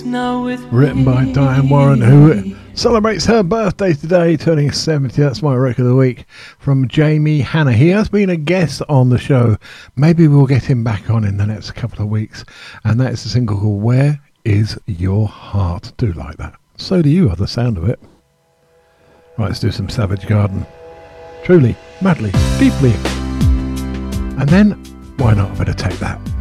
Written by Diane Warren, who celebrates her birthday today, turning 70. That's my record of the week from Jamie Hanna. He has been a guest on the show. Maybe we'll get him back on in the next couple of weeks. And that's a single called Where Is Your Heart? Do like that. So do you, by the sound of it. Right, let's do some Savage Garden. Truly, madly, deeply. And then, why not a bit of Take That?